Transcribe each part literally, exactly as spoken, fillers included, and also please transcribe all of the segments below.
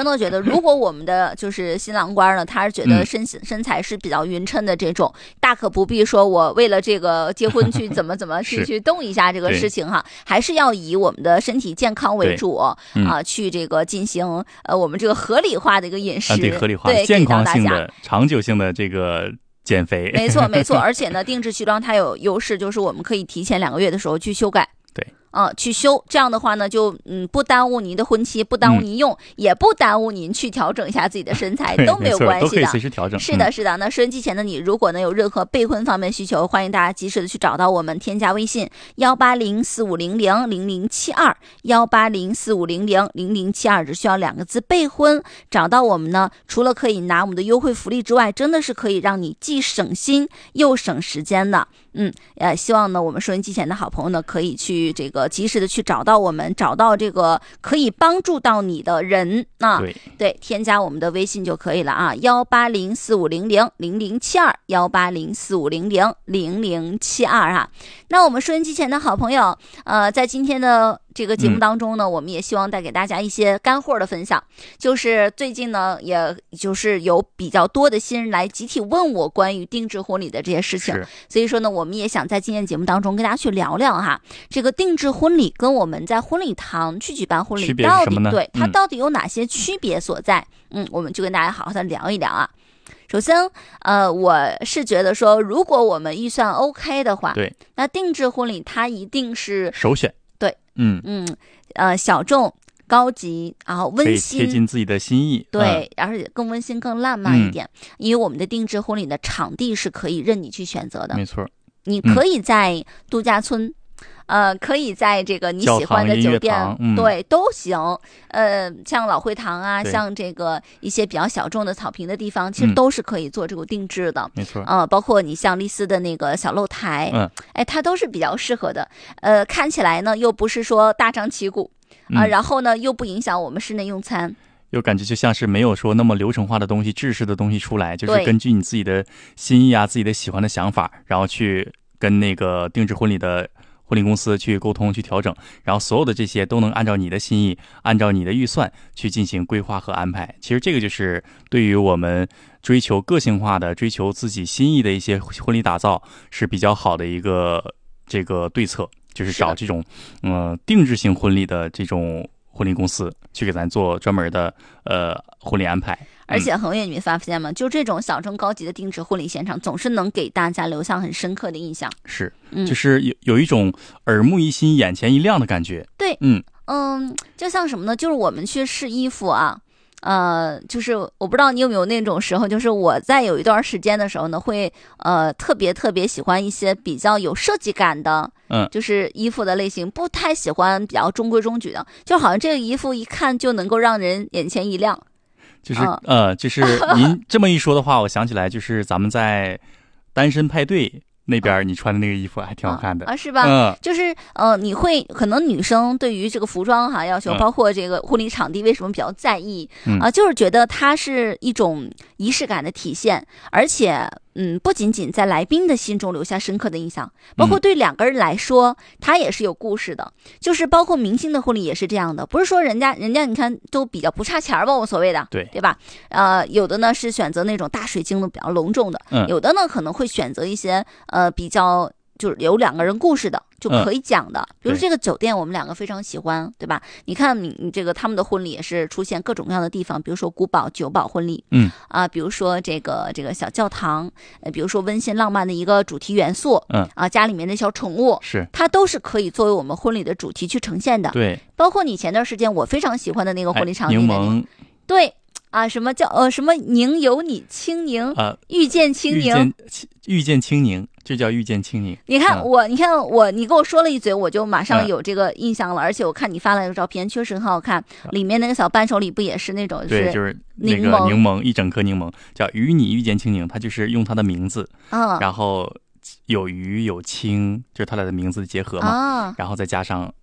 真的觉得，如果我们的就是新郎官呢，他是觉得身、嗯、身材是比较匀称的这种，大可不必说我为了这个结婚去怎么怎么去去动一下这个事情哈，还是要以我们的身体健康为主啊、嗯呃，去这个进行呃我们这个合理化的一个饮食，啊、 对合理化、对健康性的、长久性的这个。减肥， 没错没错，而且呢，定制西装它有优势，就是我们可以提前两个月的时候去修改， 对， 啊、呃，去修，这样的话呢，就嗯不耽误您的婚期，不耽误您用，嗯、也不耽误您去调整一下自己的身材，都没有关系的， 都可以随时调整。 是的，是的。那收音机前的你，如果呢有任何备婚方面需求，欢迎大家及时的去找到我们，添加微信幺八零四五零零零零七二幺八零四五零零零零七二，只需要两个字备婚，找到我们呢，除了可以拿我们的优惠福利之外，真的是可以让你既省心又省时间的。嗯，呃，希望呢，我们收音机前的好朋友呢，可以去这个及时的去找到我们，找到这个可以帮助到你的人啊。 对对，添加我们的微信就可以了啊，幺八零四五零零零零七二，幺八零四五零零零零七二啊。那我们收音机前的好朋友，呃，在今天的这个节目当中呢、嗯，我们也希望带给大家一些干货的分享。就是最近呢，也就是有比较多的新人来集体问我关于定制婚礼的这些事情，所以说呢，我们也想在今天节目当中跟大家去聊聊哈，这个定制婚礼跟我们在婚礼堂去举办婚礼到底对它到底有哪些区别所在？嗯，我们就跟大家好好的聊一聊啊。首先，呃，我是觉得说，如果我们预算 OK 的话， 对， 那定制婚礼它一定是首选。 对， 嗯嗯，呃，小众、高级，然后温馨， 贴近自己的心意， 对，嗯、而且更温馨、更浪漫一点、嗯。因为我们的定制婚礼的场地是可以任你去选择的， 没错， 你可以在度假村。嗯呃，可以在这个你喜欢的酒店， 嗯、 对，都行。呃，像老会堂啊，像这个一些比较小众的草坪的地方，其实都是可以做这个定制的。 没错， 呃，包括你像丽思的那个小露台， 嗯， 哎，它都是比较适合的。呃，看起来呢又不是说大张旗鼓啊、呃嗯，然后呢又不影响我们室内用餐。 又感觉就像是没有说那么流程化的东西、制式的东西出来，就是根据你自己的心意啊、自己的喜欢的想法，然后去跟那个定制婚礼的婚礼公司去沟通、去调整，然后所有的这些都能按照你的心意、按照你的预算去进行规划和安排。其实这个就是对于我们追求个性化的、追求自己心意的一些婚礼打造是比较好的一个这个对策，就是找这种嗯、呃、定制性婚礼的这种婚礼公司去给咱做专门的呃婚礼安排。 而且恒远，你没发现吗？就这种小众高级的定制婚礼现场，总是能给大家留下很深刻的印象。 是，就是有有一种耳目一新、眼前一亮的感觉。 对， 嗯嗯，就像什么呢？就是我们去试衣服啊，呃，就是我不知道你有没有那种时候，就是我在有一段时间的时候呢，会呃特别特别喜欢一些比较有设计感的， 嗯， 就是衣服的类型，不太喜欢比较中规中矩的，就好像这个衣服一看就能够让人眼前一亮。 就是、嗯、呃，就是您这么一说的话，我想起来，就是咱们在单身派对那边你穿的那个衣服还挺好看的啊, 啊，是吧？ 嗯， 就是呃，你会可能女生对于这个服装哈要求、嗯，包括这个婚礼场地为什么比较在意、 嗯、 啊，就是觉得它是一种仪式感的体现，而且嗯，不仅仅在来宾的心中留下深刻的印象，包括对两个人来说，嗯、它也是有故事的。就是包括明星的婚礼也是这样的，不是说人家人家你看都比较不差钱吧，我所谓的， 对对吧？呃，有的呢是选择那种大水晶的比较隆重的， 嗯、 有的呢可能会选择一些呃比较就是有两个人故事的。就可以讲的、嗯，比如这个酒店我们两个非常喜欢，对吧？你看你你这个他们的婚礼也是出现各种各样的地方，比如说古堡、酒堡婚礼， 嗯啊，比如说这个这个小教堂，呃，比如说温馨浪漫的一个主题元素， 嗯啊，家里面的小宠物， 是它都是可以作为我们婚礼的主题去呈现的。 对， 包括你前段时间我非常喜欢的那个婚礼场景， 柠檬， 对。啊，什么叫呃什么宁有你清宁啊， 遇见清宁， 遇见清宁，这叫遇见清宁。 你看、 嗯、 我，你看我，你跟我说了一嘴，我就马上有这个印象了。嗯、而且我看你发来的照片，确实很好看。嗯、里面那个小伴手礼不也是那种？ 对，就是那个柠檬，一整颗柠檬，叫与你遇见清宁。它就是用它的名字， 嗯， 然后有鱼有清，就是它俩的名字结合嘛， 啊， 然后再加上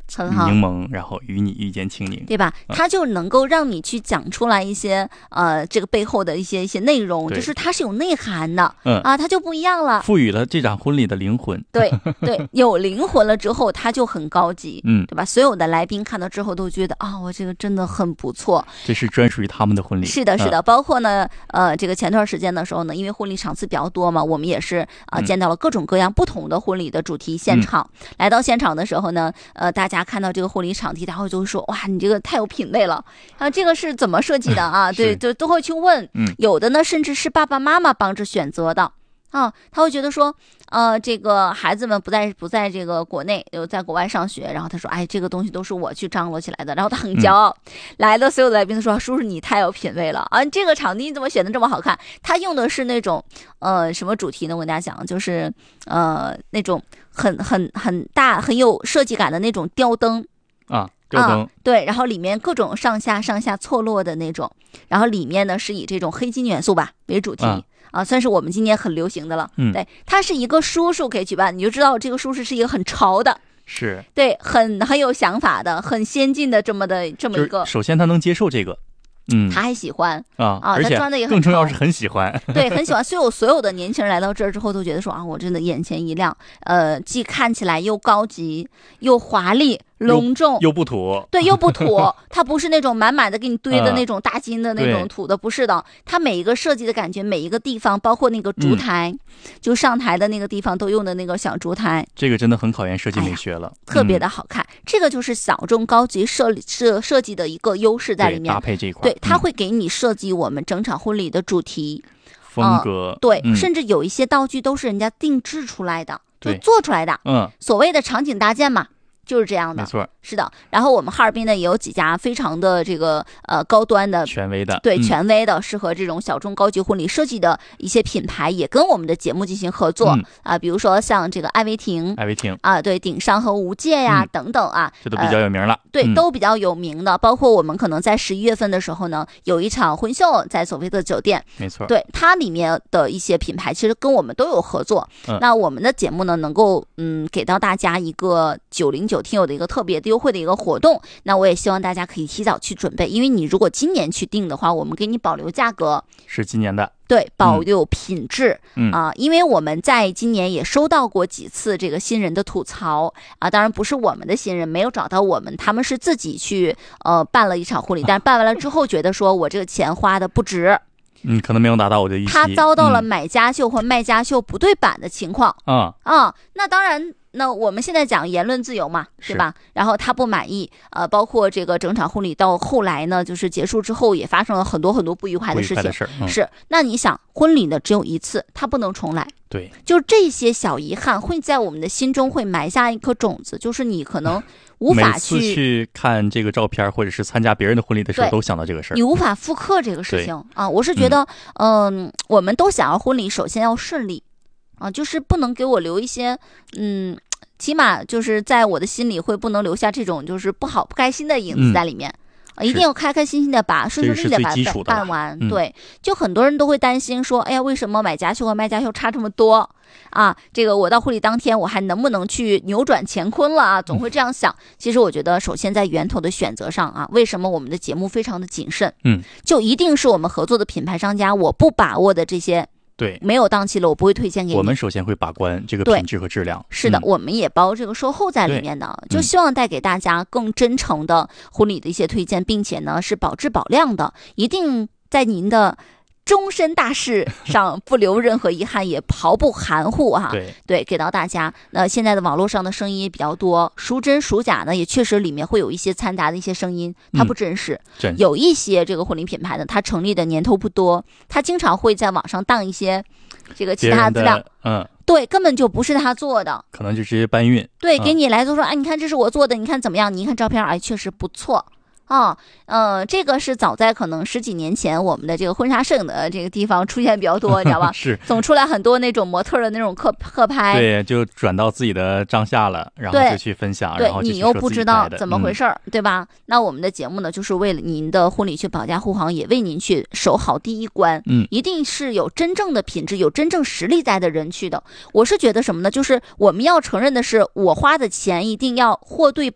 柠檬，然后与你遇见清宁， 对吧？它就能够让你去讲出来一些呃这个背后的一些一些内容，就是它是有内涵的， 嗯啊，它就不一样了， 赋予了这场婚礼的灵魂。 对对，有灵魂了之后，它就很高级， 嗯， 对吧？所有的来宾看到之后都觉得啊，我这个真的很不错， 这是专属于他们的婚礼。 是的，是的， 嗯、 包括呢，呃，这个前段时间的时候呢，因为婚礼场次比较多嘛，我们也是啊、呃、见到了各种各样不同的婚礼的主题现场。嗯、来到现场的时候呢，呃，大家看到这个婚礼场地，然后就会说，哇，你这个太有品位了啊！这个是怎么设计的啊？对，就都会去问。 嗯， 有的呢，甚至是爸爸妈妈帮着选择的啊。他会觉得说，呃，这个孩子们不在不在这个国内，有在国外上学，然后他说，哎，这个东西都是我去张罗起来的，然后他很骄傲。嗯、来的所有的来宾都说，叔叔你太有品位了啊！这个场地你怎么选的这么好看？他用的是那种呃什么主题呢？我跟大家讲，就是呃那种很很很大很有设计感的那种吊灯啊。吊灯、 啊、对，然后里面各种上下上下错落的那种，然后里面呢是以这种黑金元素吧为主题 啊, 啊，算是我们今年很流行的了。 嗯， 对，它是一个叔叔可以举办，你就知道这个叔叔是一个很潮的， 是对，很很有想法的，很先进的这么的这么一个。 首先他能接受这个。嗯， 他还喜欢啊啊， 而且他穿的也很更重要是很喜欢， 对，很喜欢。所以我所有的年轻人来到这儿之后都觉得说啊，我真的眼前一亮，呃，既看起来又高级又华丽隆重， 又, 又不土， 对，又不土，它不是那种满满的给你堆的那种大金的那种土的，不是的，它每一个设计的感觉，每一个地方，包括那个烛台，嗯、就上台的那个地方都用的那个小烛台， 这个真的很考验设计美学了，哎、 特别的好看。嗯、这个就是小众高级设设设计的一个优势在里面， 搭配这一块， 对，它会给你设计我们整场婚礼的主题。 嗯风格、 呃、对、 嗯， 甚至有一些道具都是人家定制出来的，就对做出来的， 嗯， 所谓的场景搭建嘛，就是这样的， 没错， 是的。然后我们哈尔滨呢也有几家非常的这个呃高端的、 权威的， 对、 嗯、 权威的，适合这种小众高级婚礼设计的一些品牌，也跟我们的节目进行合作啊、 嗯呃，比如说像这个艾薇婷， 艾薇婷啊、呃，对，鼎上和无界呀、 嗯、 等等啊， 这都比较有名了， 呃、对、 嗯， 都比较有名的。包括我们可能在十一月份的时候呢，有一场婚秀在所谓的酒店， 没错， 对，它里面的一些品牌其实跟我们都有合作。 嗯、 那我们的节目呢，能够嗯给到大家一个九零九听友的一个特别的优惠的一个活动。那我也希望大家可以提早去准备，因为你如果今年去订的话，我们给你保留价格， 是今年的， 对，保留品质， 嗯啊、呃，因为我们在今年也收到过几次这个新人的吐槽啊，当然不是我们的新人没有找到我们，他们是自己去呃办了一场婚礼，但是办完了之后觉得说我这个钱花的不值。 嗯，可能没有达到我的预期。 他遭到了买家秀或卖家秀不对版的情况。 啊、 嗯、啊，那当然，那我们现在讲言论自由嘛，对吧？然后他不满意，呃，包括这个整场婚礼到后来呢，就是结束之后也发生了很多很多不愉快的事情。 不愉快的事、嗯、 是，那你想，婚礼呢只有一次，它不能重来。 对， 就这些小遗憾会在我们的心中会埋下一颗种子，就是你可能无法去每次去看这个照片，或者是参加别人的婚礼的时候，都想到这个事儿， 你无法复刻这个事情啊。我是觉得，嗯、呃，我们都想要婚礼首先要顺利啊，就是不能给我留一些，嗯，起码就是在我的心里会不能留下这种就是不好不开心的影子在里面。嗯一定要开开心心的把顺顺利利的把办完、 嗯、 对，就很多人都会担心说，哎呀，为什么买家秀和卖家秀差这么多啊？这个我到婚礼当天我还能不能去扭转乾坤了啊？总会这样想、嗯、其实我觉得首先在源头的选择上啊，为什么我们的节目非常的谨慎， 嗯，就一定是我们合作的品牌商家我不把握的这些， 对， 没有档期了，我不会推荐给你。 我们首先会把关这个品质和质量。 是的、 嗯， 我们也包这个售后在里面的，就希望带给大家更真诚的婚礼的一些推荐，并且呢是保质保量的，一定在您的终身大事上不留任何遗憾，也毫不含糊啊。 对对，给到大家。那现在的网络上的声音也比较多，孰真孰假呢？也确实里面会有一些掺杂的一些声音，它不真实。 嗯、 有一些这个婚礼品牌呢，它成立的年头不多，它经常会在网上当一些这个其他资料， 嗯， 对，根本就不是他做的， 可能就直接搬运。 对， 嗯、 给你来就说，哎，你看这是我做的，你看怎么样？你一看照片，哎，确实不错。啊，呃，这个是早在可能十几年前，我们的这个婚纱摄影的这个地方出现比较多，你知道吧？ 是， 总出来很多那种模特的那种客客拍， 对，就转到自己的账下了，然后就去分享， 对， 然后就你又不知道怎么回事儿、 嗯， 对吧？那我们的节目呢，就是为了您的婚礼去保驾护航，也为您去守好第一关。 嗯， 一定是有真正的品质、有真正实力在的人去的。我是觉得什么呢？就是我们要承认的是，我花的钱一定要货对版。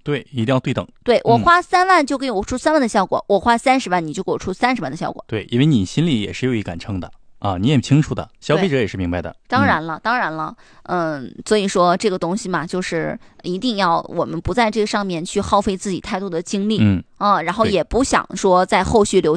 对，一定要对等。 对，我花三万就给我出三万的效果，嗯、我花三十万你就给我出三十万的效果。 对，因为你心里也是有一杆秤的啊，你也清楚的，消费者也是明白的。 当然了，嗯、当然了，嗯，所以说这个东西嘛，就是一定要我们不在这个上面去耗费自己太多的精力， 嗯啊，然后也不想说在后续留